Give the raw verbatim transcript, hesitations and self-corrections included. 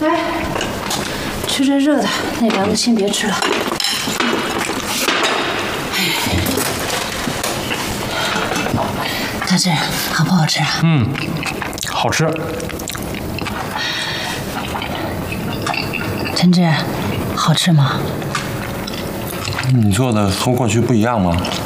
来，吃这热的，那凉的先别吃了。大志，好不好吃啊？ 嗯，好吃。 陈志，好吃吗？ 你做的和过去不一样吗？